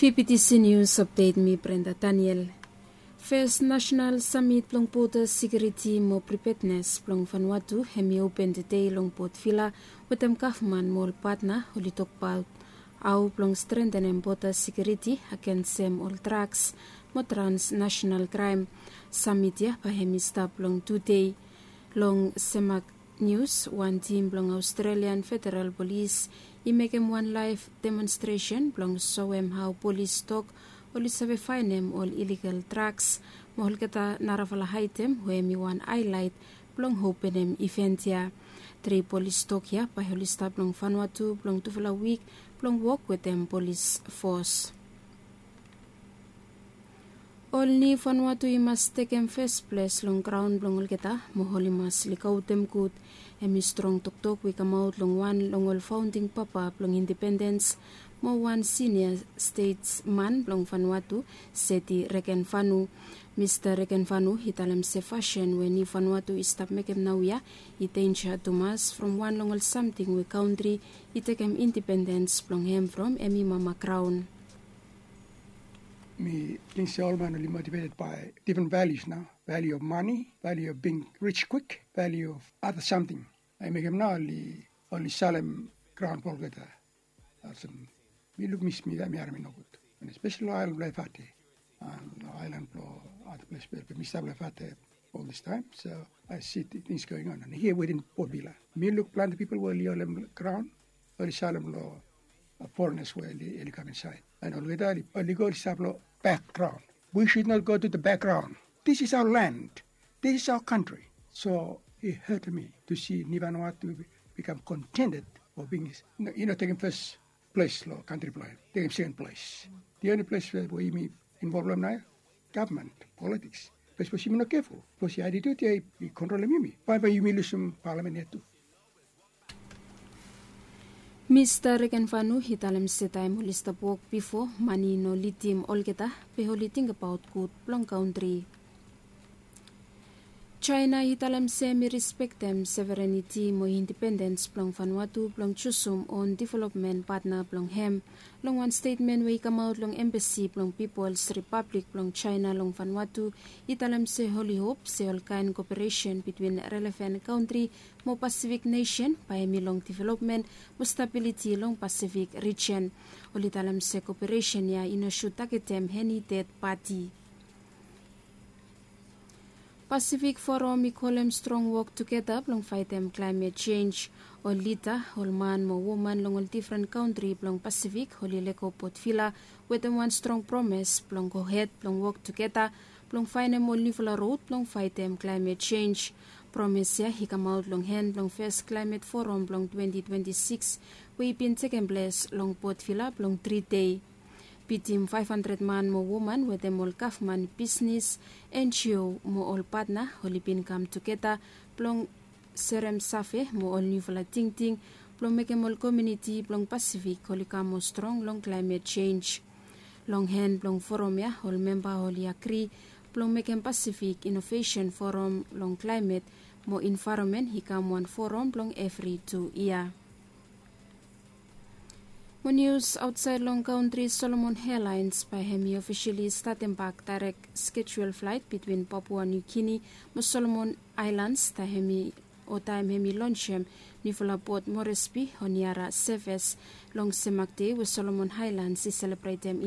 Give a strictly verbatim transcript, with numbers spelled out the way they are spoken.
V P T C News Update me Brenda Daniel. First National Summit plong Border Security mo Preparedness plong Vanuatu hemi open the day long Port Vila wetem government mol partner holitok pal au plong strengthen border security against sem all drugs mo transnational crime. Summit ya pa hemi stop long two day long semak news one team plong Australian Federal Police I make him one live demonstration plong show him how police talk oli sabe fine him all illegal drugs mohol kata naravala haitem where mi one highlight plong hopen him event ya three police talk ya pa holi stop plong Vanuatu plong tufula week plong work with them police force. Only Vanuatu I must take him first place long ground long kita moholi mas likaw tem good emi strong tok tok we come out long one long all founding papa long independence mo one senior statesman long Vanuatu seti Reken Vanu Mister Reken Vanu hitalem se fashion when I Vanuatu is stop make him now ya I danger to mass from one long all something we country I take him independence long him from emi mama crown. Me things all man only motivated by different values now. Value of money, value of being rich quick, value of other something. I make him now only only Salem ground ball get that's me look miss me that me are no good. And especially island play fatty. And island blow other place where me stable fatty all this time. So I see things going on. And here within Port Vila. Me look plant people were Liolem ground, only Salem law foreigners were only come inside. And all that only go to background. We should not go to the background. This is our land. This is our country. So it hurt me to see Vanuatu become contented for being, you know, taking first place, law, country play, taking second place. The only place where we me involved now, government, politics. Because we not careful. Because the attitude they control me. Why you me lose some parliament here too. Mister Reken Vanu hitalem se time holista walk before money no litim olgeta pe holiting about good plong country. China hitalem se mi respect them sovereignty mo independence plong Vanuatu plong chusum on development partner plong hem long one statement we come out long embassy plong People's Republic plong China long Vanuatu hitalem se holy hope se all kind cooperation between relevant country mo Pacific nation by mi long development mo stability long Pacific region holitalam se cooperation ya inoshu taketem heni third party. Pacific Forum I call them strong work together long fight them climate change all lita all man mo woman long all different country long Pacific holy leko Port Vila with them one strong promise long go ahead long work together long find them all live road long fight them climate change promise ya he come out long hand long first climate forum long twenty twenty-six we been taken place long Port Vila long three day. Team five hundred man mo woman with them all government business N G O mo all partner holy been come together plong serem safe mo all new vala ting ting plong make all community plong Pacific holy come mo strong long climate change long hand plong forum ya all member holy agree plong make Pacific innovation forum long climate mo environment he come one forum plong every two year. Mo news outside long country Solomon Airlines by hemi officially starting back direct scheduled flight between Papua New Guinea mo Solomon Islands ta hemi o time hemi launch him Nivola Port Moresby Honiara service long semak day with Solomon Islands is celebrate them